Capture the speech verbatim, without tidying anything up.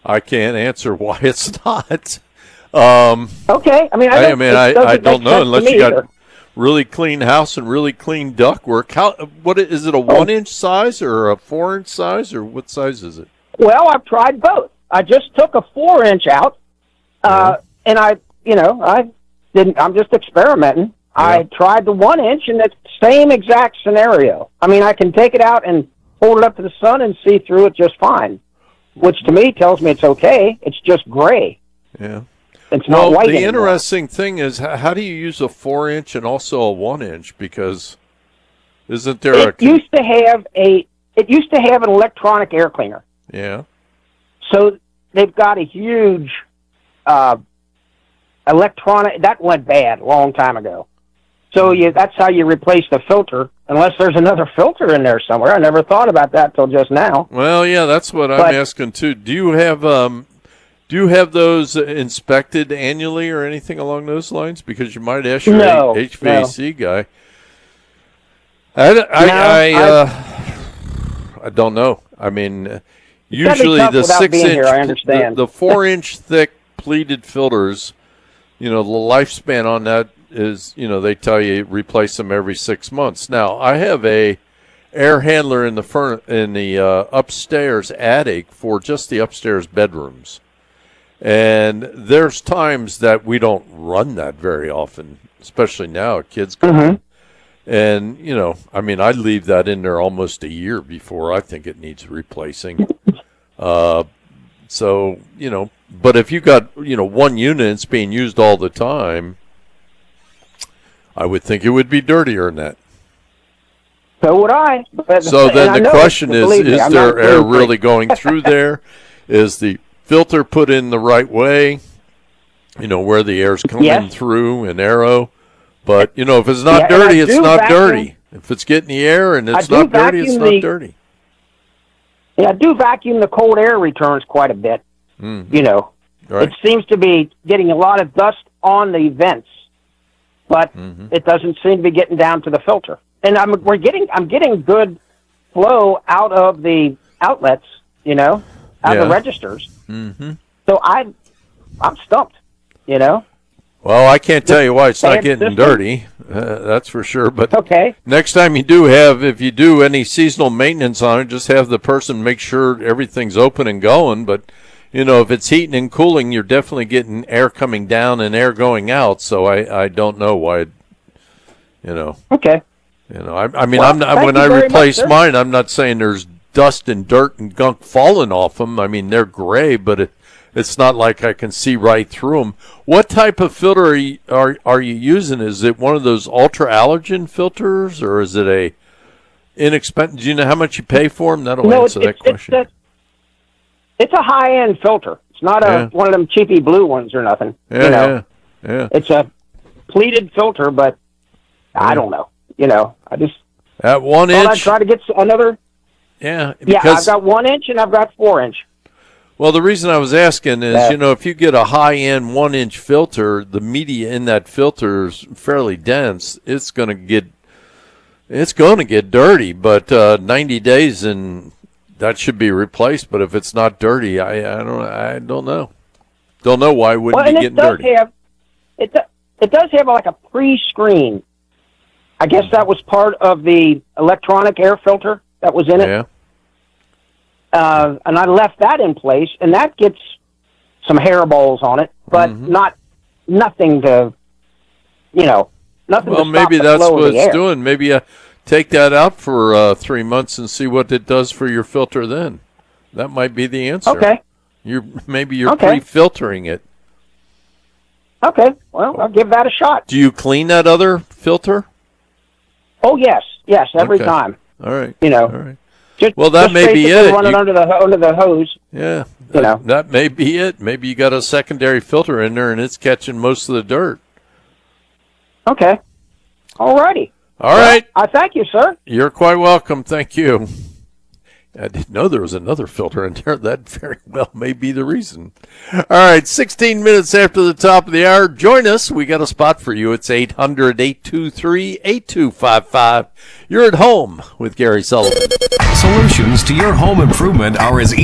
I can't answer why it's not. Um, okay, I mean, I, I, don't, mean, I, I don't know unless you got either. really clean house and really clean ductwork. How? What is it? A one inch size or a four inch size, or what size is it? Well, I've tried both. I just took a four inch out, uh, yeah. and I, you know, I didn't. I'm just experimenting. Yeah. I tried the one inch, and it's the same exact scenario. I mean, I can take it out and hold it up to the sun and see through it just fine, which to me tells me it's okay. It's just gray. Yeah. It's not well, white the anymore. interesting thing is, how do you use a four inch and also a one inch? Because isn't there it a? It used to have a. It used to have an electronic air cleaner. Yeah. So they've got a huge uh, electronic that went bad a long time ago. So you, that's how you replace the filter, unless there's another filter in there somewhere. I never thought about that till just now. Well, yeah, that's what but, I'm asking too. Do you have um, do you have those inspected annually or anything along those lines? Because you might ask your no, H V A C no. guy. I, I, no, I, uh, I don't know. I mean, usually the six inch, here, I understand. the, the four inch thick pleated filters, you know, the lifespan on that is, you know, they tell you replace them every six months. Now, I have a air handler in the furn- in the uh, upstairs attic for just the upstairs bedrooms. And there's times that we don't run that very often, especially now, kids come mm-hmm. in. And, you know, I mean, I leave that in there almost a year before I think it needs replacing. uh, so, you know, but if you got, you know, one unit it's being used all the time, I would think it would be dirtier than that. So would I. But, so then the question is, is me, there air really going through there? Is the filter put in the right way, you know, where the air's coming yes. through an arrow? But, you know, if it's not yeah, dirty, it's not vacuum, dirty. If it's getting the air and it's not dirty, it's not the, dirty. Yeah, I do vacuum the cold air returns quite a bit. Mm-hmm. You know, right. It seems to be getting a lot of dust on the vents, but mm-hmm. it doesn't seem to be getting down to the filter. And I'm we're getting I'm getting good flow out of the outlets, you know, out yeah. of the registers. Mm-hmm. So I, I'm stumped, you know. Well, I can't tell you why it's not getting system. dirty. Uh, that's for sure. But okay. next time you do have, if you do any seasonal maintenance on it, just have the person make sure everything's open and going. But, you know, if it's heating and cooling, you're definitely getting air coming down and air going out. So I, I don't know why, you know. Okay. You know, I, I mean, well, I'm not, when I replace much, mine, I'm not saying there's dust and dirt and gunk falling off them. I mean, they're gray, but it, it's not like I can see right through them. What type of filter are you, are, are you using? Is it one of those ultra allergen filters, or is it a inexpensive? Do you know how much you pay for them? That'll no, answer it's, that question. It's a, it's a high-end filter. It's not a yeah. one of them cheapy blue ones or nothing. Yeah, you know? yeah, yeah. It's a pleated filter, but yeah. I don't know. You know, I just at one inch. I try to get another. Yeah, yeah. I've got one inch and I've got four inch. Well, the reason I was asking is, yeah. you know, if you get a high-end one-inch filter, the media in that filter is fairly dense. It's going to get, it's going to get dirty. But uh, ninety days and that should be replaced. But if it's not dirty, I, I don't, I don't know. Don't know why it wouldn't well, be getting it does dirty. Have, it do, it does have like a pre-screen. I guess that was part of the electronic air filter that was in it. Yeah. Uh, and I left that in place, and that gets some hairballs on it, but mm-hmm. not nothing to, you know, nothing well, to stop maybe the that's flow what of the it's air. doing. Maybe uh, take that out for uh, three months and see what it does for your filter then. That might be the answer. Okay. You're, maybe you're okay. pre-filtering it. Okay. Well, I'll give that a shot. Do you clean that other filter? Oh, yes. Yes, every okay. time. All right. You know. All right. Just, well, that just may be it. Run it you, under the under the hose. Yeah, you that, know. that may be it. Maybe you got a secondary filter in there, and it's catching most of the dirt. Okay. All righty. All well, right. I thank you, sir. You're quite welcome. Thank you. I didn't know there was another filter in there. That very well may be the reason. All right, sixteen minutes after the top of the hour. Join us. We got a spot for you. It's eight hundred, eight two three, eight two five five. You're at home with Gary Sullivan. Solutions to your home improvement are as